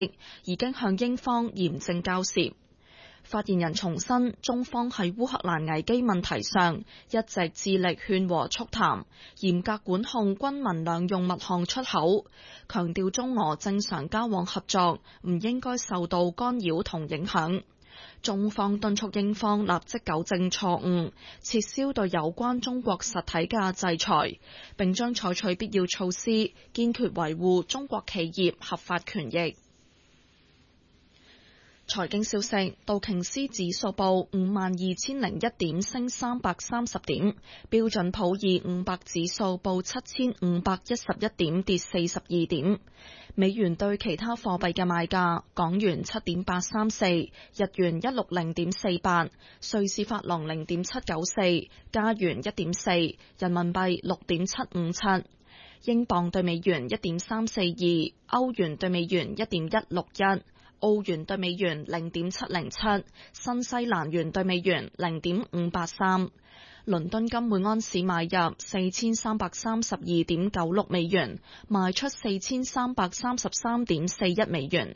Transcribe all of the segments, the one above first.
已經向英方嚴正交涉。發言人重申，中方喺烏克蘭危機問題上一直致力勸和促談，嚴格管控軍民兩用物項出口，強調中俄正常交往合作唔應該受到干擾同影響。中方敦促英方立即糾正錯誤，撤銷對有關中國實體嘅制裁，並將採取必要措施，堅決維護中國企業合法權益。財經消息，道瓊斯指數報52,001點，升330點；標準普爾500指數報7,511點，跌42點。美元對其他貨幣嘅賣價：港元7.834，日元160.48，瑞士法郎0.794，加元1.4，人民幣6.757，英鎊對美元1.342，歐元對美元1.161。澳元對美元0.707，新西蘭元對美元0.583。倫敦金每安士買入4332.96美元，賣出4333.41美元。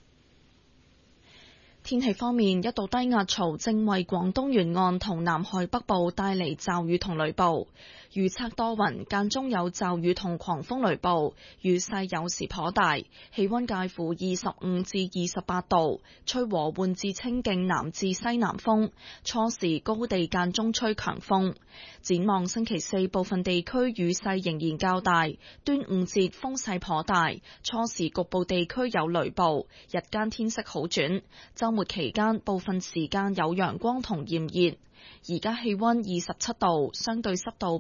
天氣方面，一道低壓槽正為廣東沿岸同南海北部帶嚟驟雨同雷暴，預測多雲，間中有驟雨同狂風雷暴，雨勢有時頗大，氣溫介乎25至28度，吹和緩至清勁南至西南風，初時高地間中吹強風。展望星期四，部分地區雨勢仍然較大，端午節風勢頗大，初時局部地區有雷暴，日間天色好轉，週末期間部分時間有陽光同炎熱。而家氣溫27度，相對濕度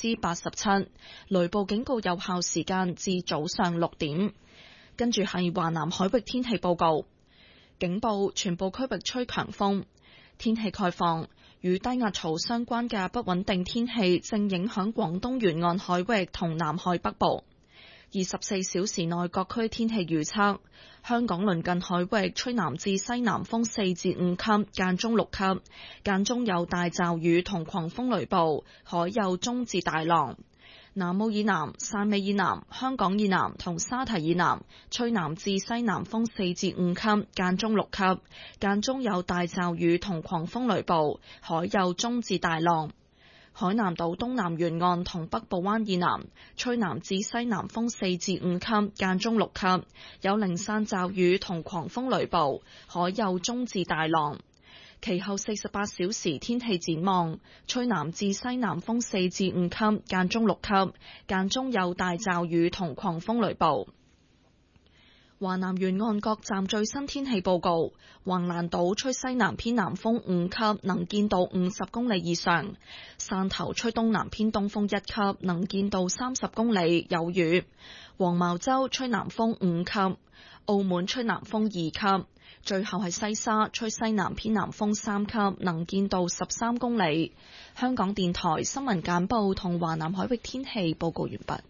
87%，雷暴警告有效時間至早上6點。跟住係華南海域天氣報告，警報全部區域吹強風。天氣概況，與低壓槽相關嘅不穩定天氣正影響廣東沿岸海域同南海北部。24小時內各區天氣預測：香港鄰近海域吹南至西南風4至5級，間中6級，間中有大驟雨同狂風雷暴，海有中至大浪。南澳以南、汕尾以南、香港以南同沙堤以南吹南至西南風4至5級，間中6級，間中有大驟雨同狂風雷暴，海有中至大浪。海南島東南沿岸同北部灣以南吹南至西南風4至5級，間中6級，有零散驟雨同狂風雷暴，海有中至大浪。其後48小時天氣展望，吹南至西南風4至5級，間中6級，間中有大驟雨同狂風雷暴。華南沿岸各站最新天氣報告：橫瀾島吹西南偏南風5級，能見度50公里以上；汕頭吹東南偏東風1級，能見度30公里，有雨；黃茅洲吹南風5級；澳門吹南風2級；最後係西沙吹西南偏南風3級，能見度13公里。香港電台新聞簡報同華南海域天氣報告完畢。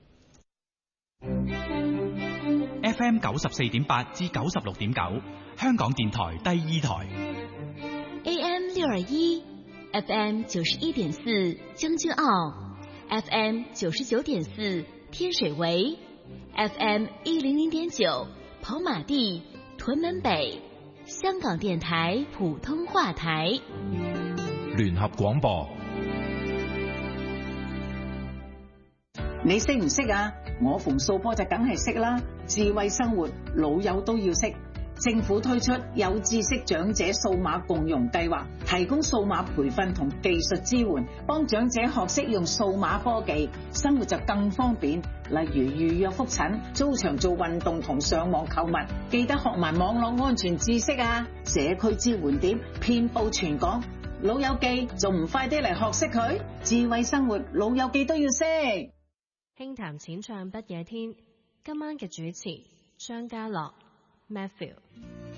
FM 94.8至96.9，香港電台第二台。 AM 621 FM 91.4將軍澳 FM 99.4天水圍 FM 100.9跑馬地屯門北，香港電台普通話台。 聯合廣播。 你識唔識啊？我逢數科就梗係識啦。智慧生活老友都要識。政府推出有知識長者數碼共融計劃，提供數碼培訓同技術支援，幫長者學識用數碼科技，生活就更方便。例如預約覆診、租場做運動同上網購物，記得學埋網絡安全知識啊！社區支援點遍佈全港，老友記仲唔快啲嚟學識佢？智慧生活老友記都要識。 輕談淺唱不夜天，今晚嘅主持張家樂 Matthew。